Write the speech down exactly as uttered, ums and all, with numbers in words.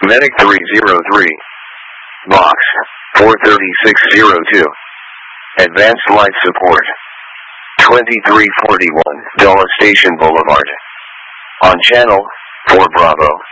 Medic three zero three. Box four thirty-six oh two. Advanced Life Support. twenty-three forty-one Dulles Station Boulevard. On channel four Bravo.